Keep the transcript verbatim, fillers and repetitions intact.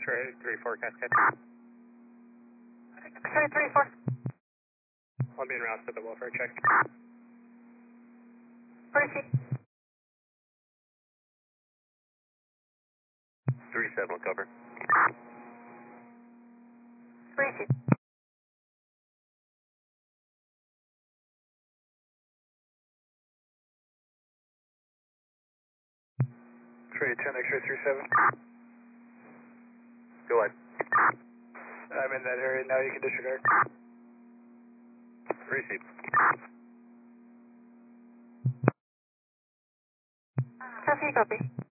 X-ray three four Cascade. X-ray three four. I'll be en route for the welfare check. Proceed. three seven will cover. Proceed. X-ray ten, X-ray three seven. Go ahead. I'm in that area now, you can disregard. Receive. Copy, copy.